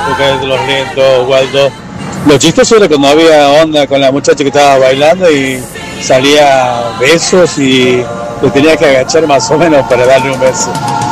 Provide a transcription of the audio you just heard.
porque los lentos, Waldo. Lo chistoso era cuando había onda con la muchacha que estaba bailando y salía besos y le tenía que agachar más o menos para darle un beso.